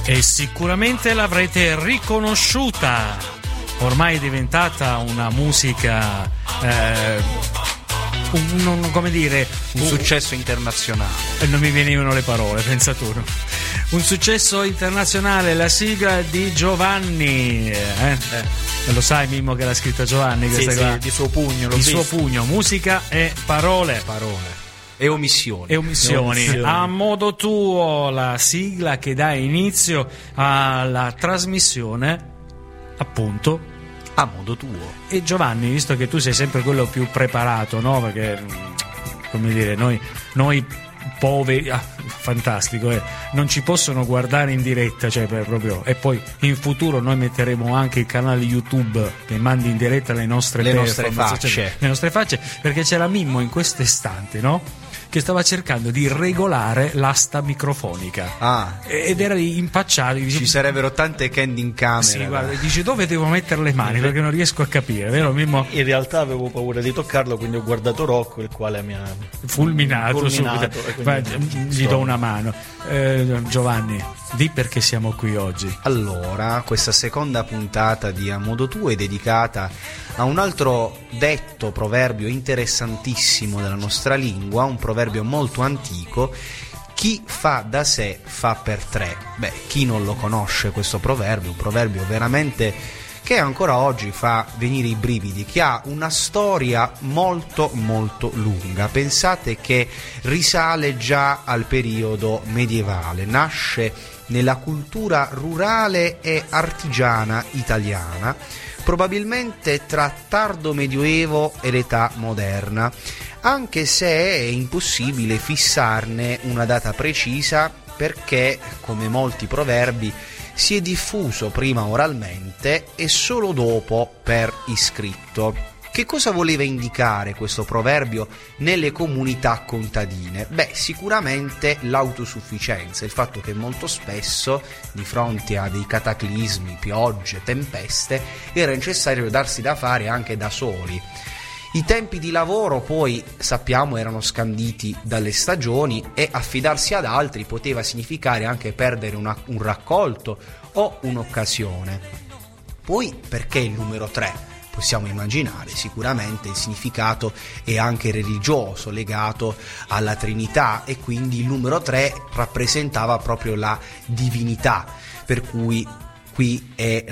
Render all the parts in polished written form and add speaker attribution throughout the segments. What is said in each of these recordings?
Speaker 1: E sicuramente l'avrete riconosciuta. Ormai è diventata una musica, come dire,
Speaker 2: un successo internazionale.
Speaker 1: Non mi venivano le parole, pensa tu. No? Un successo internazionale, la sigla di Giovanni. Lo sai, Mimmo, che l'ha scritta Giovanni?
Speaker 2: Sì, sì, di suo pugno.
Speaker 1: Di suo pugno, musica e parole.
Speaker 2: E omissioni.
Speaker 1: A modo tuo, la sigla che dà inizio alla trasmissione, appunto,
Speaker 2: a modo tuo.
Speaker 1: E Giovanni, visto che tu sei sempre quello più preparato, no? Perché, come dire, noi poveri, fantastico, non ci possono guardare in diretta, cioè proprio. E poi in futuro noi metteremo anche il canale YouTube che mandi in diretta le nostre
Speaker 2: facce,
Speaker 1: cioè, le nostre facce, perché c'è la Mimmo in questo istante, no? Che stava cercando di regolare l'asta microfonica ed era lì impacciato.
Speaker 2: Ci sarebbero tante candy in camera.
Speaker 1: Sì, guarda, dice dove devo mettere le mani perché non riesco a capire, vero Mimmo?
Speaker 3: In realtà avevo paura di toccarlo, quindi ho guardato Rocco, il quale mi ha
Speaker 1: fulminato subito. Gli do una mano. Giovanni, di perché siamo qui oggi.
Speaker 2: Allora, questa seconda puntata di A Modo Tuo è dedicata a un altro detto, proverbio interessantissimo della nostra lingua, un proverbio molto antico: chi fa da sé fa per tre. Beh, chi non lo conosce questo proverbio, un proverbio veramente che ancora oggi fa venire i brividi, che ha una storia molto molto lunga. Pensate che risale già al periodo medievale, nasce nella cultura rurale e artigiana italiana, probabilmente tra tardo medioevo e l'età moderna, anche se è impossibile fissarne una data precisa perché, come molti proverbi, si è diffuso prima oralmente e solo dopo per iscritto. Che cosa voleva indicare questo proverbio nelle comunità contadine? Beh, sicuramente l'autosufficienza, il fatto che molto spesso, di fronte a dei cataclismi, piogge, tempeste, era necessario darsi da fare anche da soli. I tempi di lavoro poi, sappiamo, erano scanditi dalle stagioni e affidarsi ad altri poteva significare anche perdere un raccolto o un'occasione. Poi, perché il numero 3? Possiamo immaginare, sicuramente il significato è anche religioso, legato alla Trinità, e quindi il numero 3 rappresentava proprio la divinità, per cui qui è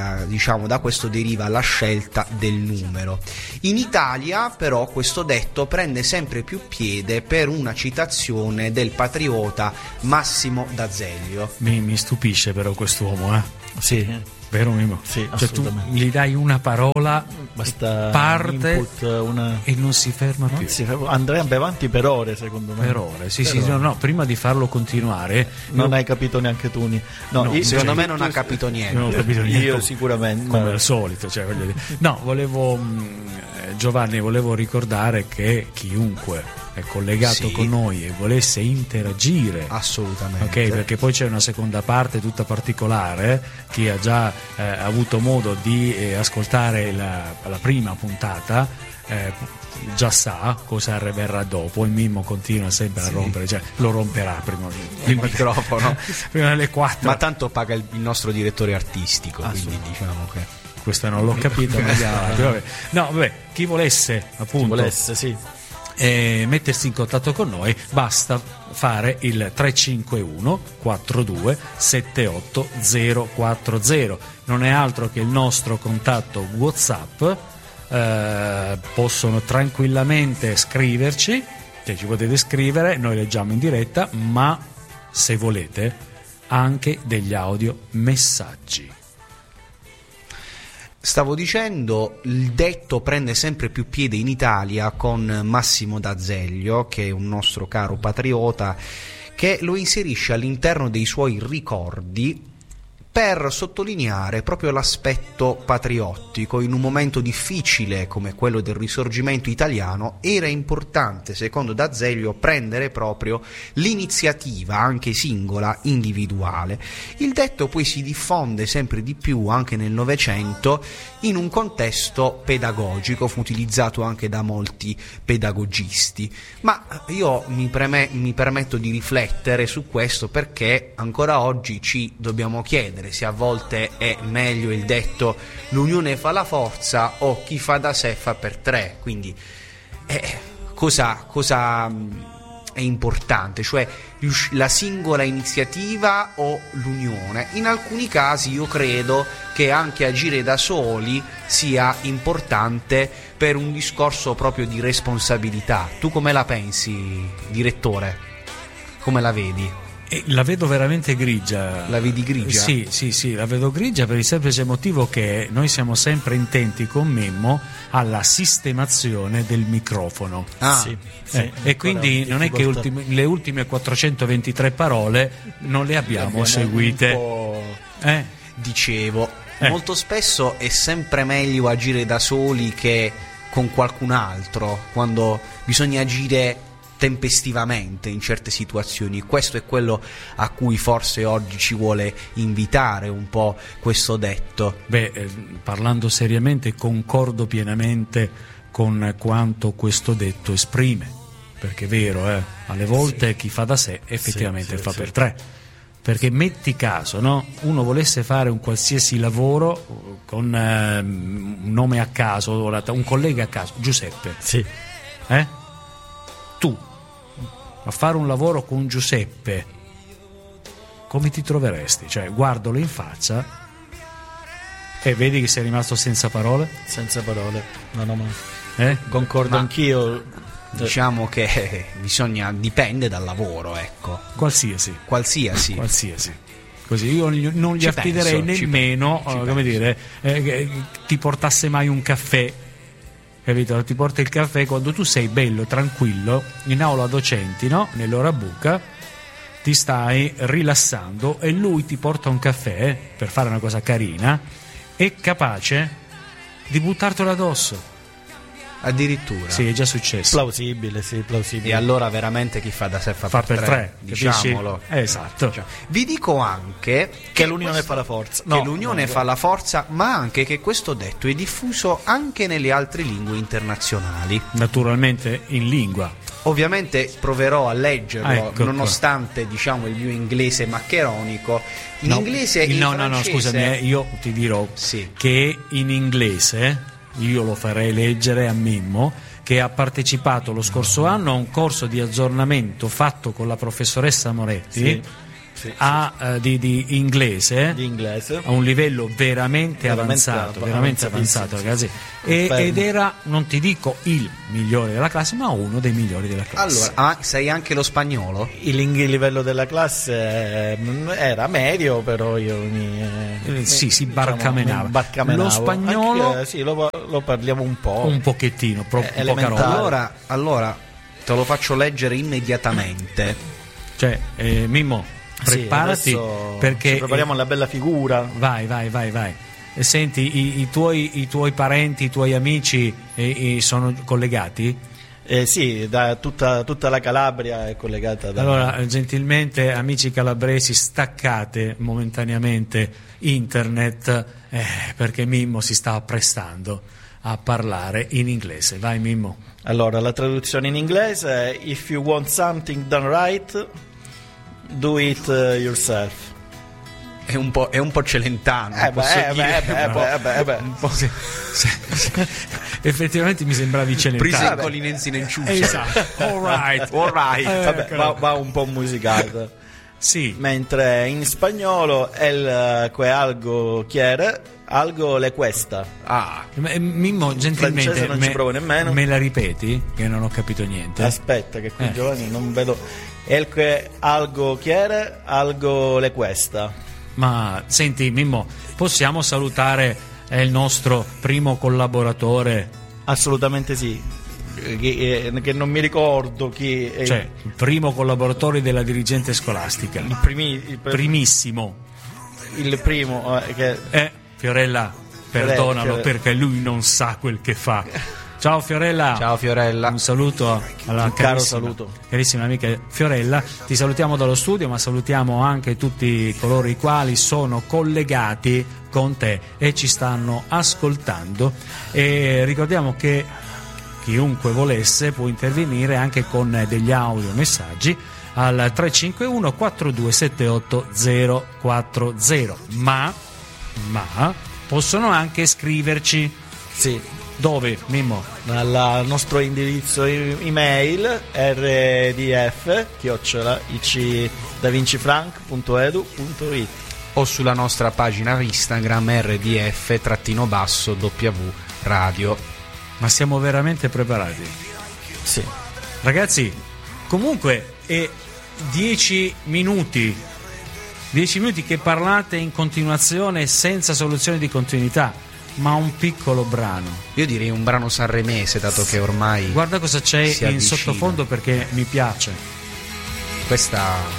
Speaker 2: da questo deriva la scelta del numero. In Italia però questo detto prende sempre più piede per una citazione del patriota Massimo d'Azeglio.
Speaker 1: Mi stupisce però quest'uomo,
Speaker 3: Sì.
Speaker 1: Vero Mimo?
Speaker 3: Sì,
Speaker 1: cioè tu gli dai una parola,
Speaker 3: basta
Speaker 1: parte
Speaker 3: input,
Speaker 1: e non si ferma più.
Speaker 3: Andrebbe avanti per ore, secondo me.
Speaker 1: Per ore, sì. No, prima di farlo continuare
Speaker 3: non hai capito neanche tu.
Speaker 2: Secondo me non ha capito niente.
Speaker 1: Non ho capito niente.
Speaker 3: Io sicuramente.
Speaker 1: Come al solito, cioè, voglio dire. No, Giovanni, volevo ricordare che chiunque è collegato con noi e volesse interagire,
Speaker 2: assolutamente,
Speaker 1: ok, perché poi c'è una seconda parte tutta particolare. Chi ha già avuto modo di ascoltare la prima puntata già sa cosa verrà dopo. Il Mimmo continua sempre a rompere, cioè lo romperà prima
Speaker 2: il microfono
Speaker 1: prima delle 4,
Speaker 2: ma tanto paga il nostro direttore artistico, quindi diciamo che
Speaker 1: questa non l'ho capita, ma vabbè, chi volesse appunto mettersi in contatto con noi, basta fare il 351 42 78 040. Non è altro che il nostro contatto WhatsApp. Possono tranquillamente scriverci, cioè ci potete scrivere, noi leggiamo in diretta, ma se volete anche degli audio messaggi.
Speaker 2: Stavo dicendo, il detto prende sempre più piede in Italia con Massimo d'Azeglio, che è un nostro caro patriota, che lo inserisce all'interno dei suoi ricordi per sottolineare proprio l'aspetto patriottico. In un momento difficile come quello del Risorgimento italiano era importante, secondo D'Azeglio, prendere proprio l'iniziativa anche singola, individuale. Il detto poi si diffonde sempre di più anche nel Novecento in un contesto pedagogico, fu utilizzato anche da molti pedagogisti, ma io mi permetto di riflettere su questo perché ancora oggi ci dobbiamo chiedere se a volte è meglio il detto l'unione fa la forza o chi fa da sé fa per tre. Quindi cosa è importante, cioè la singola iniziativa o l'unione? In alcuni casi io credo che anche agire da soli sia importante per un discorso proprio di responsabilità. Tu come la pensi, direttore? Come la vedi?
Speaker 1: La vedo veramente grigia.
Speaker 2: La vedi grigia?
Speaker 1: Sì, la vedo grigia per il semplice motivo che noi siamo sempre intenti con Mimmo alla sistemazione del microfono. E quindi non è che le ultime 423 parole non le abbiamo seguite.
Speaker 2: Dicevo, molto spesso è sempre meglio agire da soli che con qualcun altro, quando bisogna agire tempestivamente in certe situazioni. Questo è quello a cui forse oggi ci vuole invitare un po' questo detto.
Speaker 1: Parlando seriamente, concordo pienamente con quanto questo detto esprime, perché è vero, alle volte chi fa da sé effettivamente fa per tre. Perché metti caso, no? Uno volesse fare un qualsiasi lavoro con un nome a caso, un collega a caso, Giuseppe. Tu a fare un lavoro con Giuseppe, come ti troveresti? Cioè, guardalo in faccia e vedi che sei rimasto senza parole?
Speaker 3: Senza parole, concordo anch'io.
Speaker 2: Diciamo che dipende dal lavoro, ecco.
Speaker 1: Qualsiasi. Così io non gli affiderei nemmeno, come dire, ti portasse mai un caffè. Capito? Ti porta il caffè quando tu sei bello, tranquillo, in aula docenti, no? Nell'ora buca, ti stai rilassando e lui ti porta un caffè per fare una cosa carina, è capace di buttartelo addosso.
Speaker 2: Addirittura.
Speaker 1: Sì, è già successo.
Speaker 3: Plausibile.
Speaker 2: E allora veramente chi fa da sé fa per tre, diciamolo.
Speaker 1: Esatto.
Speaker 2: Vi dico anche
Speaker 3: che l'unione fa la forza.
Speaker 2: Fa la forza, ma anche che questo detto è diffuso anche nelle altre lingue internazionali.
Speaker 1: Naturalmente in lingua.
Speaker 2: Ovviamente proverò a leggerlo, nonostante diciamo il mio inglese maccheronico. Inglese francese...
Speaker 1: scusami, io ti dirò che in inglese io lo farei leggere a Mimmo, che ha partecipato lo scorso anno a un corso di aggiornamento fatto con la professoressa Moretti di inglese a un livello veramente avanzato, ragazzi, ed era, non ti dico il migliore della classe, ma uno dei migliori della classe.
Speaker 2: Allora, sai anche lo spagnolo?
Speaker 3: Il livello della classe era medio, però io
Speaker 1: si barcamenava. Lo spagnolo
Speaker 3: anche, lo parliamo un po',
Speaker 1: un pochettino, poca roba.
Speaker 2: Allora te lo faccio leggere immediatamente.
Speaker 1: Cioè, Mimmo, preparati, perché
Speaker 3: ci prepariamo alla bella figura.
Speaker 1: Vai. E senti, i tuoi parenti, i tuoi amici sono collegati?
Speaker 3: Sì, da tutta la Calabria è collegata.
Speaker 1: Allora, gentilmente, amici calabresi, staccate momentaneamente internet, perché Mimmo si sta apprestando a parlare in inglese. Vai, Mimmo.
Speaker 3: Allora, la traduzione in inglese è: if you want something done right, do it yourself.
Speaker 2: È un po' celentano.
Speaker 1: Effettivamente mi sembravi celentano.
Speaker 2: Prisencolinensi nel ciuccio.
Speaker 1: Esatto. All right.
Speaker 3: Va un po' musicato.
Speaker 1: Sì.
Speaker 3: Mentre in spagnolo el que algo quiere, algo le cuesta.
Speaker 1: Mimmo, gentilmente,
Speaker 3: non ci provo nemmeno.
Speaker 1: Me la ripeti? Che non ho capito niente.
Speaker 3: Aspetta, che qui Giovanni non vedo. El que algo quiere, algo le cuesta.
Speaker 1: Ma senti, Mimmo, possiamo salutare il nostro primo collaboratore?
Speaker 3: Assolutamente sì. Che non mi ricordo chi è.
Speaker 1: Cioè, il primo collaboratore della dirigente scolastica.
Speaker 3: Il primissimo. il primo che
Speaker 1: Fiorella, perdonalo
Speaker 3: Fiorella.
Speaker 1: perché lui non sa quel che fa. Ciao Fiorella.
Speaker 2: Ciao Fiorella.
Speaker 1: Un saluto alla
Speaker 3: Un caro saluto.
Speaker 1: carissima amica Fiorella. Ti salutiamo dallo studio, ma salutiamo anche tutti coloro i quali sono collegati con te e ci stanno ascoltando. E ricordiamo che chiunque volesse può intervenire anche con degli audio messaggi al 351 4278 040, ma possono anche scriverci.
Speaker 3: sì,
Speaker 1: Dove, Mimmo?
Speaker 3: al nostro indirizzo email rdf@icdavincifranc.edu.it.
Speaker 2: O sulla nostra pagina Instagram rdf_w radio.
Speaker 1: Ma siamo veramente preparati?
Speaker 3: Sì.
Speaker 1: Ragazzi, comunque è 10 minuti che parlate in continuazione senza soluzione di continuità, ma un piccolo brano.
Speaker 2: Io direi un brano sanremese, dato che ormai
Speaker 1: Guarda cosa c'è
Speaker 2: si
Speaker 1: in
Speaker 2: avvicina.
Speaker 1: sottofondo perché mi piace.
Speaker 2: Questa